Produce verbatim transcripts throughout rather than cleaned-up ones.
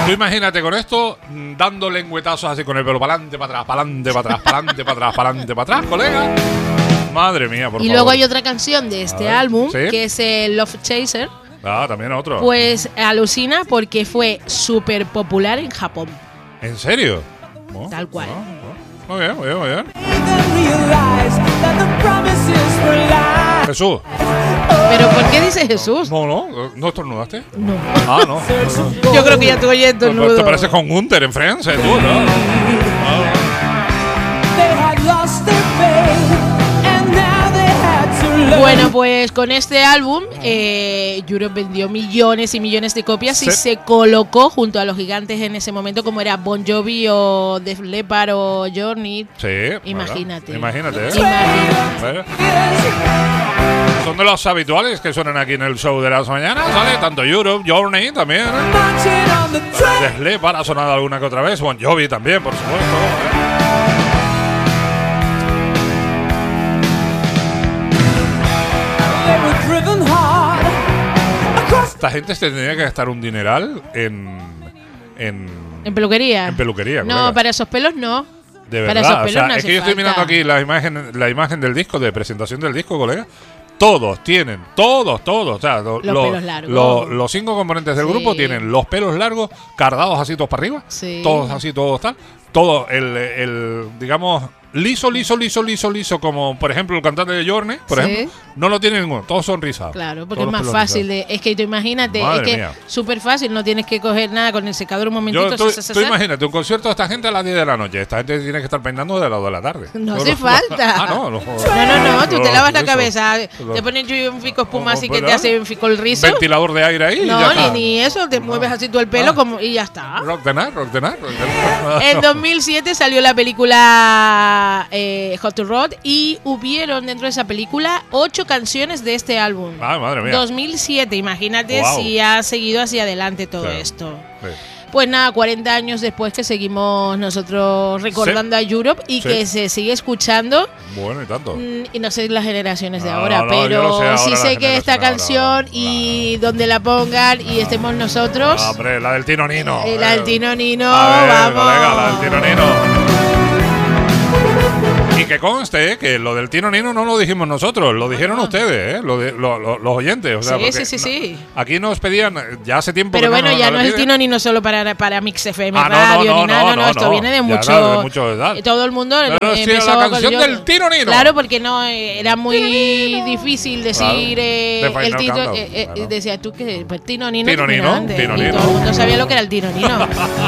Tú imagínate con esto, dando lengüetazos así con el pelo para adelante, para atrás, para adelante, para atrás, para adelante, para atrás, para adelante, para atrás, colega. Madre mía, por y favor. luego hay otra canción de este ver, álbum, ¿sí? que es el Love Chaser. Ah, también otro. Pues alucina porque fue súper popular en Japón. ¿En serio? Oh, Tal cual. Oh, oh. Muy bien, muy bien, muy bien. Jesús. ¿Pero por qué dice Jesús? No, no, ¿no estornudaste? No. Ah, no. Yo creo que ya estoy oyendo el Pues nudo. te pareces con Gunther en Friends, ¿eh? Tú, ¿no? Bueno, pues con este álbum eh, Europe vendió millones y millones de copias Sí. y se colocó junto a los gigantes en ese momento como era Bon Jovi o Def Leppard o Journey. Sí. Imagínate. ¿verdad? Imagínate, ¿eh? Imagínate. ¿Ves? Son de los habituales que suenan aquí en el show de las mañanas, ¿vale? Tanto Europe, Journey también. ¿eh? Def Leppard ha sonado alguna que otra vez. Bon Jovi también, por supuesto. ¿eh? Esta gente se tendría que gastar un dineral en. En, ¿En peluquería? en peluquería. No, colega. para esos pelos no. De para verdad. esos O pelos sea, no es hace que yo estoy falta. mirando aquí la imagen, la imagen del disco, de presentación del disco, colega. Todos tienen, todos, todos. O sea, lo- Los lo- pelos largos. lo- los cinco componentes del Sí. grupo tienen los pelos largos, cardados así todos para arriba. Sí. Todos así, todos tal. Todo el, el, digamos, liso, liso, liso, liso, liso, como por ejemplo el cantante de Journey, por Sí. ejemplo, no lo tiene ninguno, todos son rizados. Claro, porque Todos es más los pelos fácil. rizados. De, es que tú imagínate, Madre es que mía. súper fácil, no tienes que coger nada con el secador un momentito. Yo, tú, sa, sa, sa, tú sa. imagínate, un concierto de esta gente a las diez de la noche. Esta gente tiene que estar peinando de las dos de la tarde. No Yo hace falta. Ah, no. No, No, no, no, tú te lavas la eso. cabeza, Lo- te pones un fico espuma así que te ¿verdad? hace un fico el rizo. Ventilador de aire ahí. y ya No, está. ni, ni eso, te mueves así todo el pelo Ah. como, y ya está. Rock the night, rock the night. Rock the night. En dos mil siete salió la película eh, Hot to Rod y hubieron dentro de esa película ocho canciones de este álbum. Ay, madre mía. dos mil siete, imagínate Wow. si ha seguido hacia adelante todo Claro. esto. Sí. Pues nada, cuarenta años después que seguimos nosotros recordando a Europe y Sí. que se sigue escuchando. Bueno, y tanto. Mm, Y no sé las generaciones de No, ahora, no, no, yo pero no sé ahora sí la sé que esta generación ahora, canción y donde la pongan y estemos nosotros, Ah, hombre, la del Tino Nino. eh, la del Tino Nino, A ver, vamos. colega, la del Tino Nino. Y que conste, eh, que lo del Tino Nino no lo dijimos nosotros, lo dijeron no. ustedes, eh, lo de, lo- lo- los oyentes. O sea, Sí, porque sí, sí, no- sí. Aquí nos pedían, eh, ya hace tiempo Pero que bueno, no, ya no no lo es el piden. Tino Nino solo para, para Mix F M Ah, no, Radio no, ni nada, no, no, no, no, esto no. viene de Ya, mucho. claro, de mucho de edad. eh, Todo el mundo Pero eh, sí, empezó la con- canción yo- del Tino Nino. Claro, porque no eh, era muy difícil decir Claro. eh, De el Final Tino. Countdown, eh, eh, claro. Decía tú que pues Tino Nino. Tino que Nino, era antes, Tino y Nino. todo el mundo sabía lo que era el Tino Nino.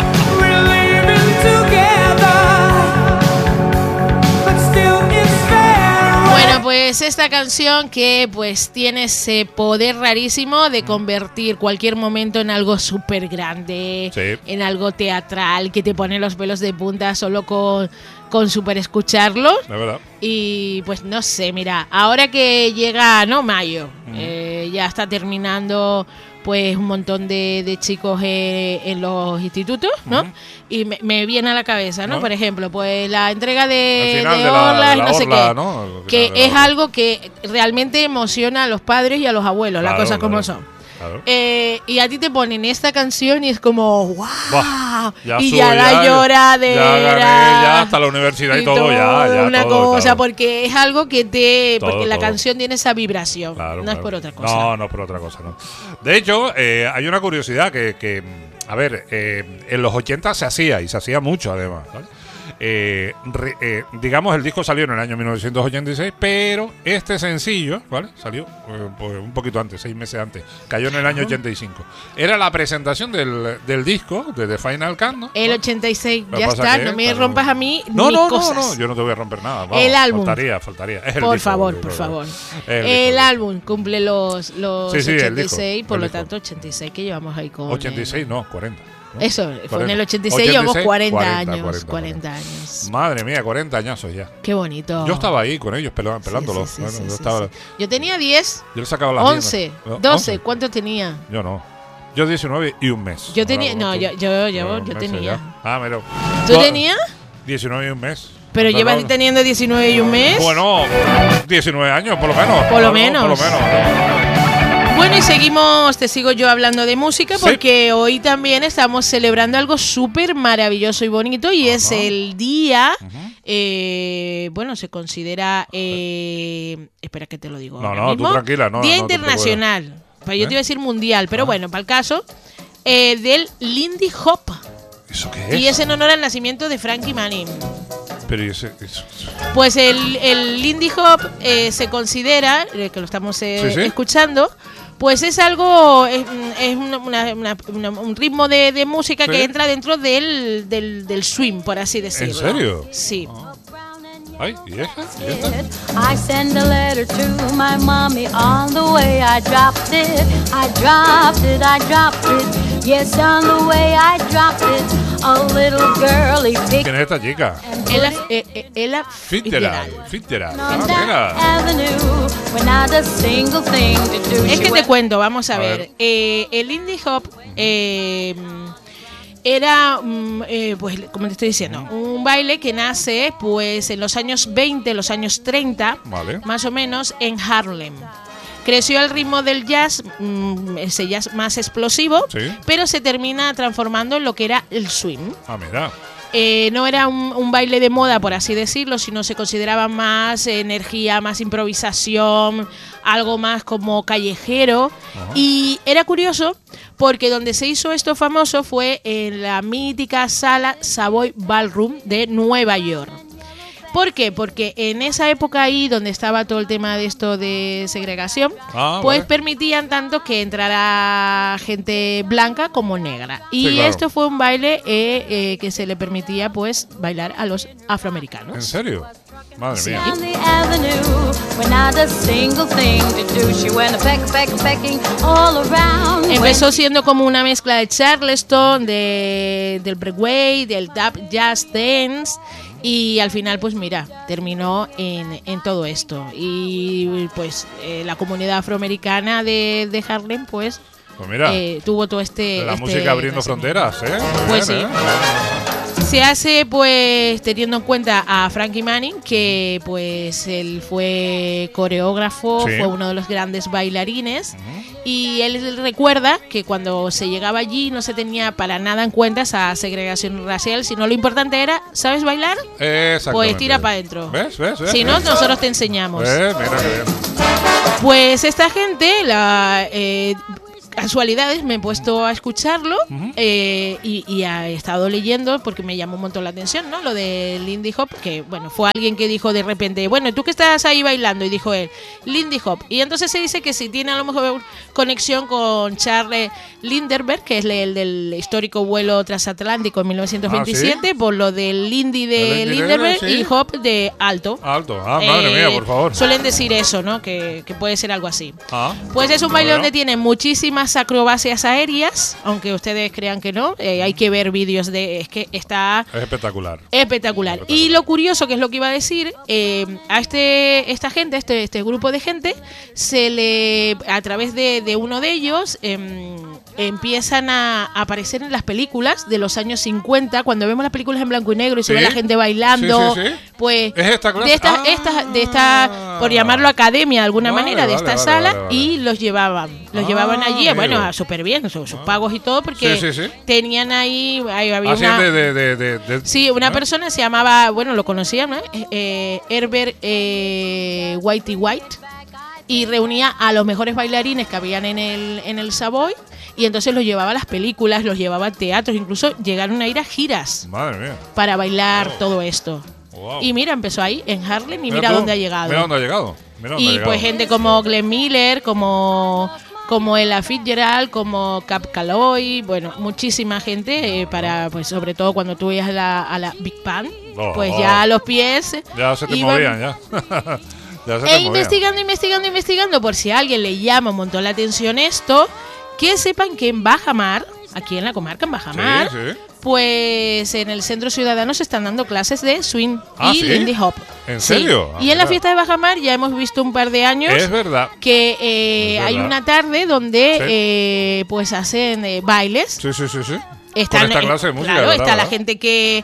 Bueno, pues esta canción que pues tiene ese poder rarísimo de convertir cualquier momento en algo súper grande, Sí. en algo teatral, que te pone los pelos de punta solo con, con súper escucharlo. De verdad. Y pues no sé, mira, ahora que llega, no, mayo, eh, ya está terminando pues un montón de, de chicos eh, en los institutos, ¿no? Y me, me viene a la cabeza, ¿no? ¿No? Por ejemplo, pues la entrega de, Al final de de la- Orla y la no sé Orla, qué. ¿no? Al final Que de la es Orla. algo que realmente emociona a los padres y a los abuelos, las Claro, cosas como claro, son. claro. Eh, y a ti te ponen esta canción y es como ¡wow! Buah, ya y sube, ya la ya- lloradera. ya gané, ya hasta la universidad y todo, ya, ya Una todo, cosa, claro. porque es algo que te. Todo, porque la todo. canción tiene esa vibración. Claro, no claro. es por otra cosa. No, no es por otra cosa, no. De hecho, eh, hay una curiosidad que, que a ver, eh, en los ochenta se hacía, y se hacía mucho además, ¿vale? Eh, re- eh, digamos, el disco salió en el año mil novecientos ochenta y seis, pero este sencillo, ¿vale? Salió eh, pues, un poquito antes, seis meses antes. Cayó en el año ochenta y cinco. Era la presentación del, del disco de The Final Countdown. El ¿vale? ochenta y seis, Lo que ya pasa está. que, No me claro, rompas a mí No, ni no, no, cosas. no, yo no te voy a romper nada. Vamos, El álbum. Faltaría, faltaría. Es el Por disco, favor, el por disco, favor. es El, disco. álbum cumple los, los Sí, sí, el ochenta y disco, seis, por el lo disco. tanto ochenta y seis que llevamos ahí con. ochenta y seis, el- no, cuarenta. ¿no? Eso, fue en cuarenta. el ochenta y seis, llevamos ochenta y seis, cuarenta, cuarenta, años. cuarenta, cuarenta años. Madre mía, cuarenta añazos ya. Qué bonito. Yo estaba ahí con ellos pelo- Sí, pelándolos. sí, sí, Bueno, sí, yo, sí, estaba, sí. Yo tenía diez, yo le sacaba las once, riendas. doce. ¿once? ¿Cuánto tenía? Yo no. Yo diecinueve y un mes. Yo tenía. Ahora, No, tú- yo, yo, yo, Bueno, yo meses tenía. ya. Ah, mira. ¿Tú tenías? diecinueve y un mes. Pero Anda, llevas cabrón. teniendo diecinueve y un mes. Bueno, diecinueve años, por lo menos. Por lo Algo, menos. Por lo menos. Bueno, y seguimos, te sigo yo hablando de música, Sí. porque hoy también estamos celebrando algo súper maravilloso y bonito, y es Ajá. el día, Ujú. eh, bueno, se considera, eh, espera que te lo digo No, ahora no, tú mismo, tranquila, no, Día no te Internacional, pues yo ¿Eh? te iba a decir mundial, pero Ah. bueno, para el caso, eh, del Lindy Hop, ¿Eso qué es? y es en honor al nacimiento de Frankie Manning. Pero ¿y ese, eso- Pues el, el Lindy Hop eh, se considera, eh, que lo estamos eh, Sí, sí. escuchando, pues es algo, es, es una- una- una- una- un ritmo de, de música Sí. que entra dentro del, del, del swing, por así decirlo. serio? Sí. Ay, ¿y esa? ¿Y esta? I send a letter to my mommy on the way. I dropped it, I dropped it, I dropped it. Yes, on the way I dropped it. A little girlie picked ¿Quién es esta chica? Ella, eh, eh, Ella Fitzgerald. Fitzgerald. Fitzgerald. on Ah, that mira. avenue when not a single thing to do. Es She que te went- cuento, vamos a, A ver. ver. Eh, el Lindy Hop eh, era, mm, eh, pues como te estoy diciendo, un baile que nace pues en los años veinte, los años treinta, Vale. más o menos, en Harlem. Creció al ritmo del jazz, mm, ese jazz más explosivo, Sí. pero se termina transformando en lo que era el swing. Ah, mira. Eh, no era un, un baile de moda, por así decirlo, sino se consideraba más energía, más improvisación, algo más como callejero. Ajá. Y era curioso porque donde se hizo esto famoso fue en la mítica sala Savoy Ballroom de Nueva York. ¿Por qué? Porque en esa época ahí, donde estaba todo el tema de esto de segregación, Ah, pues vale. permitían tanto que entrara gente blanca como negra. Y Sí, claro. esto fue un baile eh, eh, que se le permitía pues bailar a los afroamericanos. ¿En serio? Madre Sí. mía. On the avenue when not a single thing to do. She went a peck, peck, pecking all around. Empezó When- siendo como una mezcla de Charleston, de, del breakaway, del dub jazz dance, y al final pues mira, terminó en, en todo esto. Y pues eh, la comunidad afroamericana de, de Harlem pues Pues mira, eh, tuvo todo este... la este música abriendo nacimiento. fronteras, ¿eh? Muy Pues bien, sí. ¿eh? Se hace pues teniendo en cuenta a Frankie Manning, que pues él fue coreógrafo, Sí. fue uno de los grandes bailarines, y él recuerda que cuando se llegaba allí no se tenía para nada en cuenta esa segregación racial, sino lo importante era, ¿sabes bailar? Exactamente. Pues tira para adentro. ¿Ves? ¿Ves? ¿Ves? Si no, ¿Ves? nosotros te enseñamos. ¿Ves? Mira qué bien. Pues esta gente, la eh, casualidades, me he puesto a escucharlo eh, y, y he estado leyendo porque me llamó un montón la atención, ¿no? Lo de Lindy Hop, que bueno, fue alguien que dijo de repente, bueno, ¿tú que estás ahí bailando? Y dijo él, Lindy Hop. Y entonces se dice que si tiene a lo mejor conexión con Charles Lindbergh, que es el del histórico vuelo transatlántico en mil novecientos veintisiete, ¿Ah, sí? por lo del Lindy de El Lindy Lindbergh sí. y Hop de alto. Alto. Ah, madre Eh, mía, por favor. Suelen decir eso, ¿no? Que, que puede ser algo así. Ah, Pues es un baile bueno. donde tiene muchísimas acrobacias aéreas, aunque ustedes crean que no. Eh, hay que ver vídeos de... Es que está Es espectacular. espectacular. Y lo curioso, que es lo que iba a decir, eh, a este esta gente, este, este grupo de gente, se le a través de, de uno de ellos em, empiezan a aparecer en las películas de los años cincuenta, cuando vemos las películas en blanco y negro y se Sí. ve la gente bailando. Sí, sí, sí. Pues ¿Es esta clase? de esta, Ah. esta, de esta, por llamarlo academia de alguna Vale, manera, de vale, esta vale, sala, vale, vale. y los llevaban. Los Ah, llevaban allí, amigo. bueno, súper bien, sus, sus pagos y todo, porque Sí, sí, sí. tenían ahí, ahí había Así una... es de, de, de, de- de- Sí, una ¿no? persona se llamaba, bueno, lo conocían, ¿no? Eh, eh, Herbert eh, Whitey White, y reunía a los mejores bailarines que habían en el, en el Savoy, y entonces los llevaba a las películas, los llevaba a teatros, incluso llegaron a ir a giras Madre mía. para bailar todo esto. Wow. Y mira, empezó ahí, en Harlem, y mira, tú, dónde ha llegado. Mira dónde ha llegado. Mira dónde ha Y llegado. pues gente como Glenn Miller, como, como Ella Fitzgerald, como Cap Calloway, bueno, muchísima gente, eh, para, pues sobre todo cuando tú ibas a la, a la Big Band, Oh, pues oh. ya a los pies Ya se te iban- movían, ya. ya se te E movían. investigando, investigando, investigando, por si a alguien le llama un montón la atención esto, que sepan que en Bajamar, aquí en la comarca, en Bajamar, Sí, sí. pues en el Centro Ciudadano se están dando clases de swing Ah, y ¿sí? Lindy Hop. ¿En Sí. serio? Ah, Y en la mira. fiesta de Bajamar ya hemos visto un par de años Es verdad. que eh, Es hay verdad. una tarde donde Sí. eh, pues hacen eh, bailes. Sí, sí, sí, sí. Están, Con esta eh, clase de música. claro, ¿verdad? está la ¿verdad? gente que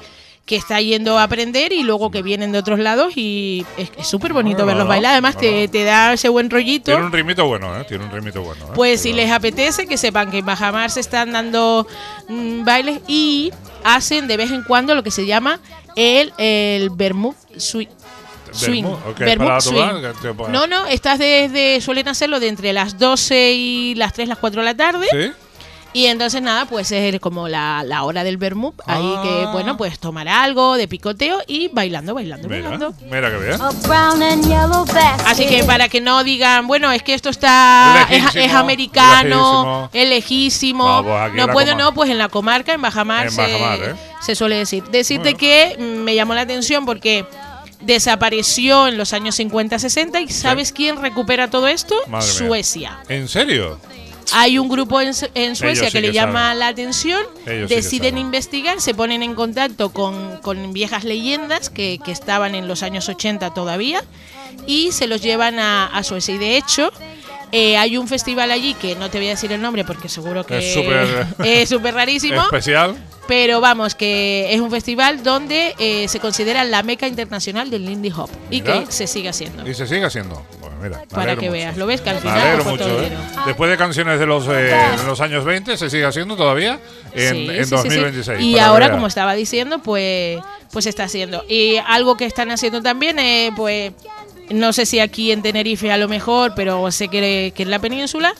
que está yendo a aprender y luego que vienen de otros lados y es súper bonito No, no, verlos no, bailar. Además no, te, no. te da ese buen rollito. Tiene un ritmito bueno, ¿eh? Tiene un ritmito bueno. ¿eh? Pues si Pero- les apetece, que sepan que en Bajamar se están dando mm, bailes y hacen de vez en cuando lo que se llama el, el Bermud Swing. Swing. Bermud, ok, Bermud para swing. tomar, que te pongas- No, no, estas desde suelen hacerlo de entre las doce y las tres, las cuatro de la tarde. ¿Sí? Y entonces nada, pues es como la, la hora del Bermud. Ahí Ah. que, bueno, pues tomar algo de picoteo y bailando, bailando, Mira, bailando. mira que bien. A brown and yellow basket. Así que para que no digan, bueno, es que esto está es, Lejísimo, es americano, es lejísimo. No, pues aquí en No la puedo, comarca. no, pues en la comarca, en Bajamar, En se, Bajamar, ¿eh? se suele decir. Decirte Bueno. que mm, me llamó la atención porque desapareció en los años cincuenta, sesenta y ¿sabes quién recupera todo esto? Madre mía. Suecia. ¿En serio? Hay un grupo en, Su- en Suecia Ellos sí que le que llama saben. la atención, Ellos sí que deciden saben. investigar, se ponen en contacto con, con viejas leyendas que, que estaban en los años ochenta todavía y se los llevan a, a Suecia. Y de hecho, eh, hay un festival allí que no te voy a decir el nombre porque seguro que Es súper- es súper rarísimo. Especial. Pero vamos, que es un festival donde eh, se considera la meca internacional del Lindy Hop y Mira. que se sigue haciendo. Y se sigue haciendo. Bueno, mira, me Para alegro que mucho. veas, lo ves que al Me final alegro pues, fue todo mucho, ¿eh? dinero. Después de canciones de los, eh, de los años veinte, se sigue haciendo todavía en, Sí, en sí, dos sí, mil sí. veintiséis. Y para que ahora, veas. como estaba diciendo, pues, pues se está haciendo. Y algo que están haciendo también, eh, pues, no sé si aquí en Tenerife a lo mejor, pero sé que, que en la península,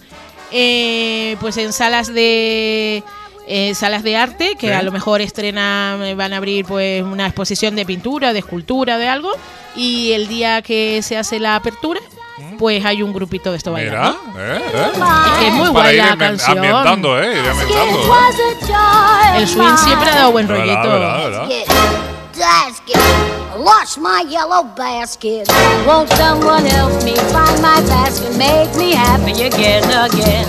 eh, pues en salas de eh, salas de arte, que Sí. a lo mejor estrenan, eh, van a abrir pues una exposición de pintura, de escultura, de algo, y el día que se hace la apertura, pues hay un grupito de esto Mira, bailando. ¿eh? ¿eh? Es que es muy Para guay ir la ambi- canción. ambientando, ¿eh? Ir It ambientando, ¿eh? was a joy El of swing siempre ha dado buen ¿Verdad, rollito. verdad, verdad? Basket, basket, lost my yellow basket. Won't someone help me find my basket? Make me happy again, again.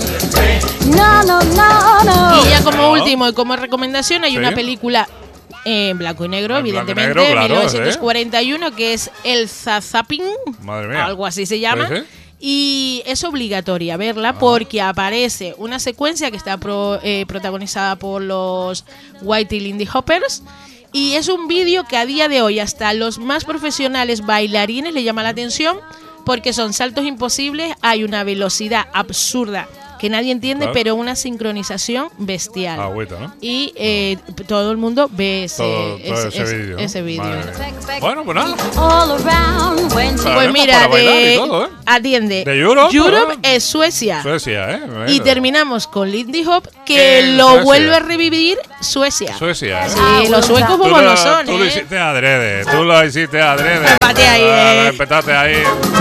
No, no, no, no. Y ya como No. último y como recomendación hay Sí. una película en blanco y negro, En blanco y evidentemente, negro, de claro, mil novecientos cuarenta y uno, que es El Zazapping, Madre mía. algo así se llama. Sí, sí. Y es obligatoria verla Ah. porque aparece una secuencia que está pro- eh, protagonizada por los Whitey Lindy Hoppers. Y es un vídeo que a día de hoy hasta los más profesionales bailarines le llama la atención porque son saltos imposibles, hay una velocidad absurda que nadie entiende, Claro. pero una sincronización bestial. Agüita, ¿no? Y eh, todo el mundo ve ese, Todo, todo ese, ese vídeo. ¿no? ese vídeo. Madre mía. Bueno, pues nada. All around when Claro. Pues Sabemos mira, para bailar y de, todo, ¿eh? atiende. De Europe, Europe ¿eh? es Suecia. Suecia, ¿eh? Y Mira. terminamos con Lindy Hop, que En lo Suecia. vuelve a revivir Suecia. Suecia, ¿eh? Sí, los suecos Tú, como lo, no son, tú lo ¿eh? hiciste adrede, tú lo hiciste adrede. Empate ahí, Ah, eh. Empetaste ahí.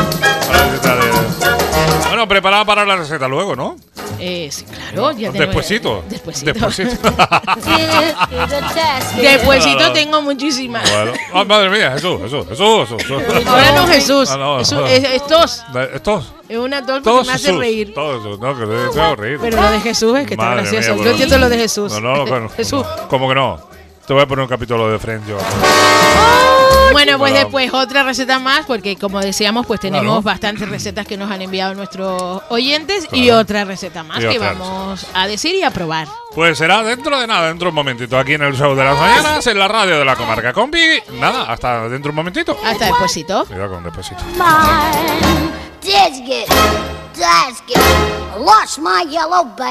Lo hiciste adrede. Bueno, preparada para la receta luego, ¿no? Eh, sí, claro, ya tengo- Despuésito. Despuésito. Despuésito. it is a task. Despuésito Claro. tengo muchísimas. Bueno. Ah, madre mía, Jesús, Jesús, Jesús. Jesús. Ahora no Jesús. Ah, no. Jesús, es, es tos. Estos. Es una tos porque Todos me hace Jesús. reír. Todos Jesús. No, que te te hago reír. Pero lo de Jesús es que está Madre gracioso. mía, Yo bueno. entiendo lo de Jesús. No, no, bueno. Jesús. ¿Cómo que no? Te voy a poner un capítulo de Friends yo. Bueno, pues Bueno. después otra receta más, porque como decíamos, pues tenemos Claro. bastantes recetas que nos han enviado nuestros oyentes y Claro. otra receta más Y que otra vamos a decir y a probar. Pues será dentro de nada, dentro de un momentito, aquí en el show de las mañanas, en la radio de la comarca Combi. Nada, hasta dentro de un momentito. Hasta despuésito. Cuidado con despacito. Mine, did get, does get, lost my yellow basket.